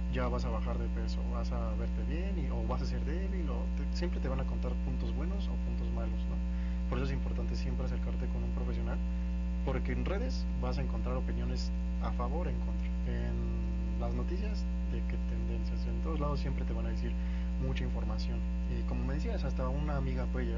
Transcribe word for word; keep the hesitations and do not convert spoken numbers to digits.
ya vas a bajar de peso, vas a verte bien y, o vas a ser débil, o te, siempre te van a contar puntos buenos o puntos malos, ¿no? Por eso es importante siempre acercarte con un profesional, porque en redes vas a encontrar opiniones a favor e en contra. En las noticias, de qué tendencias, en todos lados siempre te van a decir mucha información. Y como me decías, hasta una amiga puede llegar